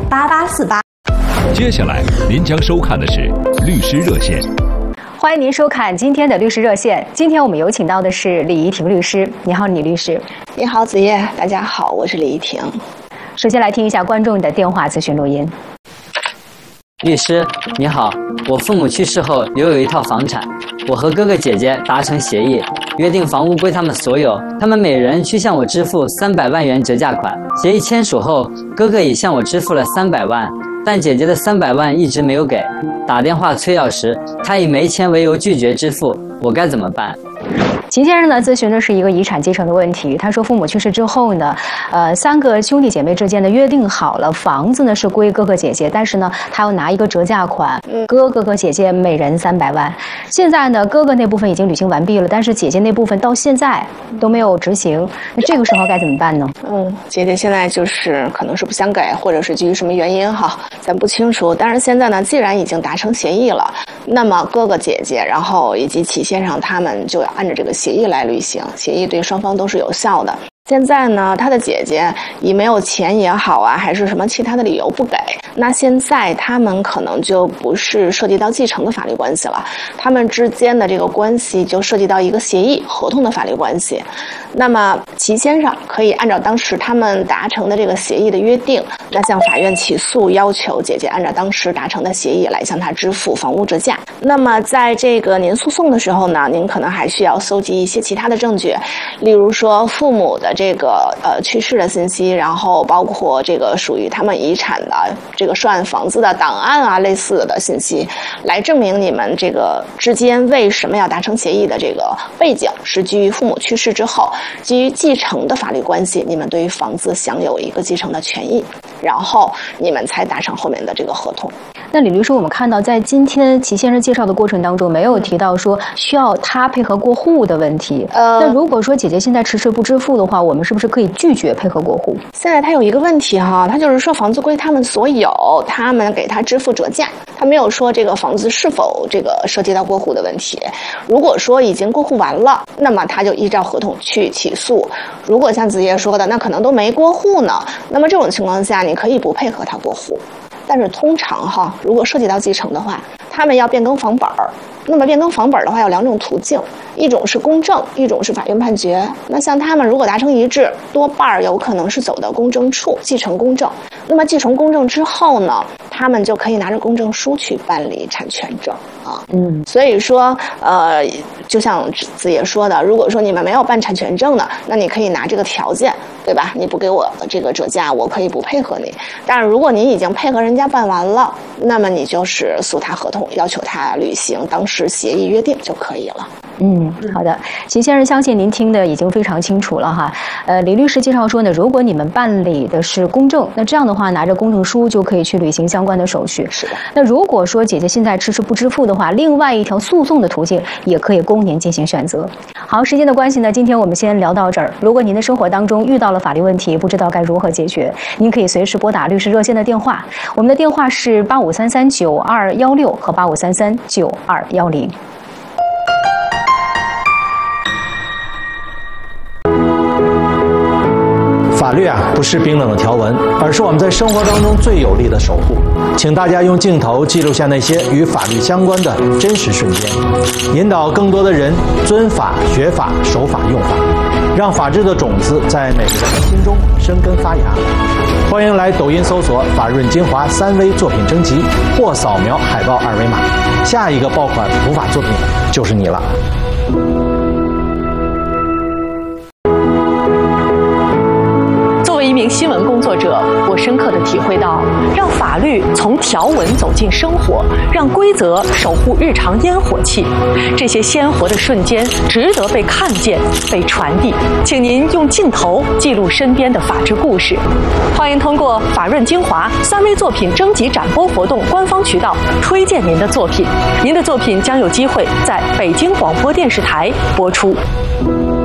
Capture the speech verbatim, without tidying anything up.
八八四八。 接下来您将收看的是律师热线。 欢迎您收看今天的律师热线。今天我们有请到的是李怡婷律师。你好，李律师。 你好，子叶。大家好，我是李怡婷。 首先来听一下观众的电话咨询录音。 律师你好，我父母去世后留有一套房产，我和哥哥姐姐达成协议，约定房屋归他们所有，他们每人需向我支付三百万元折价款。协议签署后，哥哥已向我支付了三百万，但姐姐的三百万一直没有给，打电话催要时，他以没钱为由拒绝支付，我该怎么办？ 秦先生呢咨询的是一个遗产继承的问题。他说，父母去世之后呢，呃，三个兄弟姐妹之间呢约定好了，房子呢是归哥哥姐姐，但是呢，他要拿一个折价款，哥哥和姐姐每人三百万。现在呢，哥哥那部分已经履行完毕了，但是姐姐那部分到现在都没有执行，那这个时候该怎么办呢？ 嗯，姐姐现在就是可能是不想给，或者是基于什么原因哈，咱不清楚。但是现在呢，既然已经达成协议了，那么哥哥姐姐，然后以及齐先生他们就要按照这个协议来履行，协议对双方都是有效的。现在呢，他的姐姐以没有钱也好啊，还是什么其他的理由不给，那现在他们可能就不是涉及到继承的法律关系了，他们之间的这个关系就涉及到一个协议合同的法律关系。那么齐先生可以按照当时他们达成的这个协议的约定，那向法院起诉，要求姐姐按照当时达成的协议来向他支付房屋折价。那么在这个您诉讼的时候呢，您可能还需要搜集一些其他的证据，例如说父母的这个呃去世的信息，然后包括这个属于他们遗产的这个涉案房子的档案啊，类似的信息，来证明你们这个之间为什么要达成协议的这个背景是基于父母去世之后，基于继承的法律关系，你们对于房子享有一个继承的权益，然后你们才达成后面的这个合同。 那李律师，我们看到在今天齐先生介绍的过程当中，没有提到说需要他配合过户的问题。呃，那如果说姐姐现在迟迟不支付的话，我们是不是可以拒绝配合过户？ 现在他有一个问题哈，他就是说房子归他们所有，他们给他支付折价，他没有说这个房子是否这个涉及到过户的问题。如果说已经过户完了，那么他就依照合同去起诉。如果像子叶说的，那可能都没过户呢，那么这种情况下，你可以不配合他过户。但是通常哈，如果涉及到继承的话，他们要变更房本儿。那么变更房本的话有两种途径，一种是公证，一种是法院判决。那像他们如果达成一致，多半有可能是走到公证处继承公证。那么继承公证之后呢，他们就可以拿着公证书去办理产权证啊。嗯，所以说呃，就像子叶说的，如果说你们没有办产权证呢，那你可以拿这个条件，对吧？你不给我这个折价，我可以不配合你。但是如果你已经配合人家办完了，那么你就是诉他合同，要求他履行当时协议约定就可以了。 嗯，好的，齐先生，相信您听的已经非常清楚了哈。呃，李律师介绍说呢，如果你们办理的是公证，那这样的话拿着公证书就可以去履行相关的手续。 是的。 那如果说姐姐现在迟迟不支付的话，另外一条诉讼的途径也可以供您进行选择。好，时间的关系呢，今天我们先聊到这儿。如果您的生活当中遇到了法律问题，不知道该如何解决，您可以随时拨打律师热线的电话，我们的电话是八五三三九二幺六和八五三三九二幺零。 法律啊，不是冰冷的条文，而是我们在生活当中最有力的守护。请大家用镜头记录下那些与法律相关的真实瞬间，引导更多的人遵法、学法、守法、用法，让法治的种子在每个人的心中生根发芽。欢迎来抖音搜索“法润精华三微作品征集”或扫描海报二维码，下一个爆款普法作品就是你了。 作为一名新闻工作者，我深刻地体会到，让法律从条文走进生活，让规则守护日常烟火气，这些鲜活的瞬间值得被看见、被传递。请您用镜头记录身边的法治故事。欢迎通过法润精华三微作品征集展播活动官方渠道推荐您的作品，您的作品将有机会在北京广播电视台播出。